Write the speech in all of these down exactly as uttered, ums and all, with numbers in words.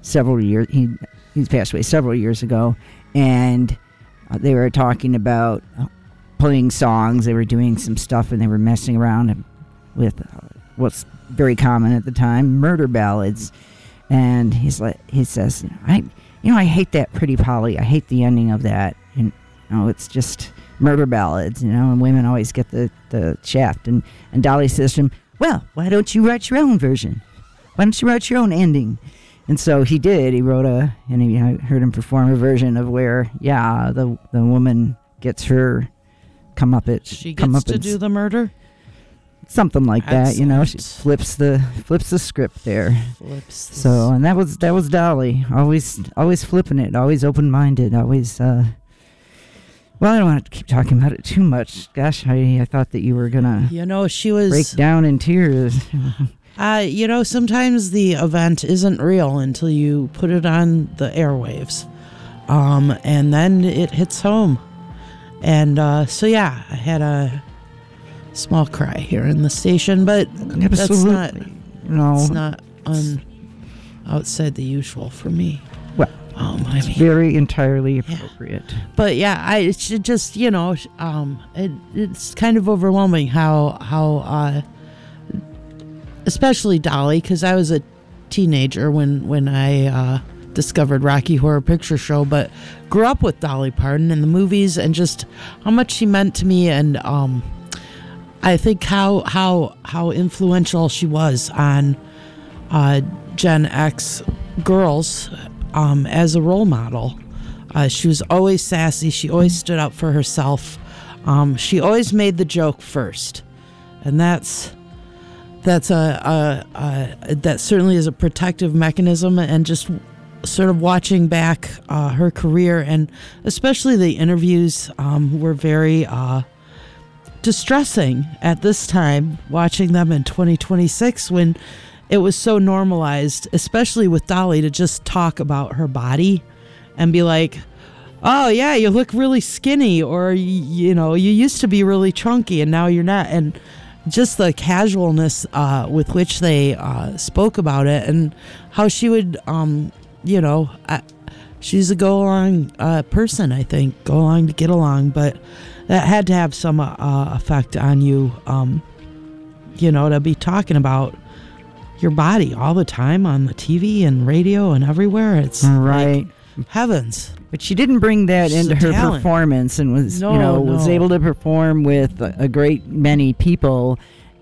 several years. He he's passed away several years ago, and uh, they were talking about uh, playing songs. They were doing some stuff, and they were messing around with uh, what's very common at the time, murder ballads. And he's like, he says, I, you know, I hate that Pretty Polly. I hate the ending of that. And you know, it's just murder ballads, you know, and women always get the, the shaft. And, and Dolly says to him, well, why don't you write your own version? Why don't you write your own ending? And so he did. He wrote a, and he, I heard him perform a version of where, yeah, the the woman gets her comeuppance. She gets to do the murder? Something like Excellent. that, you know. She flips the flips the script there. Flips the so, and that was that was Dolly. Always always flipping it. Always open minded. Always. Uh, well, I don't want to keep talking about it too much. Gosh, I I thought that you were gonna. You know, she was break down in tears. uh, you know, sometimes the event isn't real until you put it on the airwaves, um, and then it hits home. And uh, so, yeah, I had a small cry here in the station, but Absolutely. that's not no. It's not un, outside the usual for me. Well, um, I it's mean, very entirely appropriate. Yeah. But yeah, I it should just you know, um, it, it's kind of overwhelming how how uh, especially Dolly, because I was a teenager when when I uh, discovered Rocky Horror Picture Show, but grew up with Dolly Parton in the movies and just how much she meant to me. And um, I think how how how influential she was on uh, Gen X girls um, as a role model. Uh, she was always sassy. She always stood up for herself. Um, she always made the joke first, and that's that's a, a, a that certainly is a protective mechanism. And just sort of watching back uh, her career, and especially the interviews, um, were very uh, distressing at this time. Watching them in twenty twenty-six, when it was so normalized, especially with Dolly, to just talk about her body and be like, oh yeah, you look really skinny, or you know, you used to be really chunky and now you're not. And just the casualness uh, with which they uh, spoke about it, and how she would, um, you know, I, she's a go along uh, person, I think, go along to get along, but that had to have some uh, effect on you, um, you know, to be talking about your body all the time on the T V and radio and everywhere. It's right. Like, heavens. But she didn't bring that She's into her talent. performance, and was no, you know no. was able to perform with a, a great many people,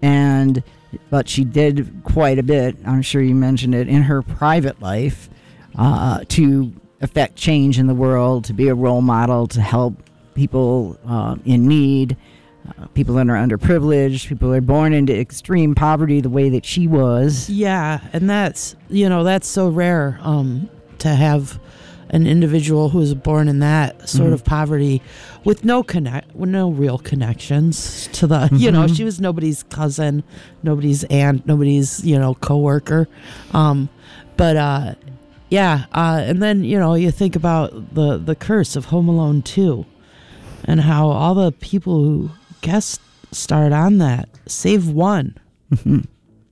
and but she did quite a bit. I'm sure you mentioned it in her private life uh, to affect change in the world, to be a role model, to help people uh, in need, uh, people that are underprivileged, people that are born into extreme poverty the way that she was. Yeah, and that's you know that's so rare um, to have an individual who was born in that sort mm-hmm. of poverty with no connect, with no real connections to the, mm-hmm. you know, she was nobody's cousin, nobody's aunt, nobody's, you know, coworker. Um, but, uh, yeah. Uh, and then, you know, you think about the, the curse of Home Alone two and how all the people who guest starred on that, save one, mm-hmm.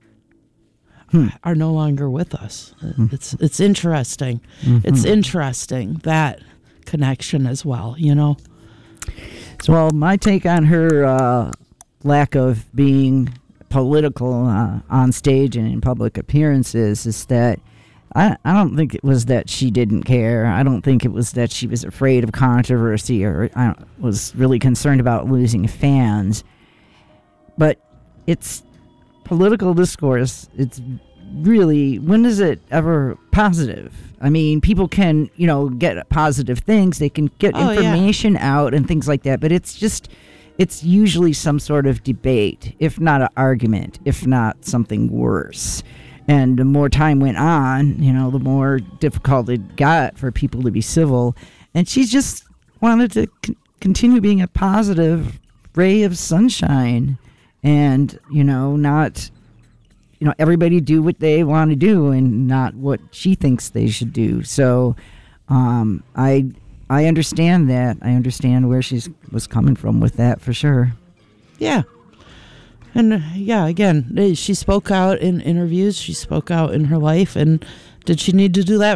Hmm. are no longer with us. Mm-hmm. It's it's interesting. Mm-hmm. It's interesting, that connection as well, you know? So, well, my take on her uh, lack of being political uh, on stage and in public appearances is that I, I don't think it was that she didn't care. I don't think it was that she was afraid of controversy, or I don't, was really concerned about losing fans. But it's political discourse. It's really, when is it ever positive? I mean, people can, you know, get positive things. They can get oh, information yeah. out and things like that. But it's just, it's usually some sort of debate, if not an argument, if not something worse. And the more time went on, you know, the more difficult it got for people to be civil. And she just wanted to c- continue being a positive ray of sunshine. And, you know, not, you know, everybody do what they want to do and not what she thinks they should do. So um, I I understand that. I understand where she was coming from with that, for sure. Yeah. And, uh, yeah, again, she spoke out in interviews. She spoke out in her life. And did she need to do that